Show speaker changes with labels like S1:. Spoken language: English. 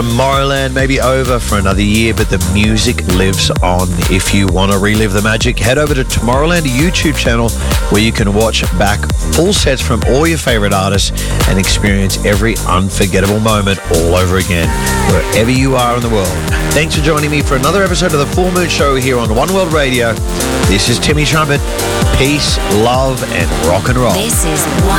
S1: Tomorrowland may be over for another year, but the music lives on. If you want to relive the magic, head over to Tomorrowland YouTube channel where you can watch back full sets from all your favorite artists and experience every unforgettable moment all over again, wherever you are in the world. Thanks for joining me for another episode of the Full Moon Show here on One World Radio. This is Timmy Trumpet. Peace, love, and rock and roll.
S2: This is One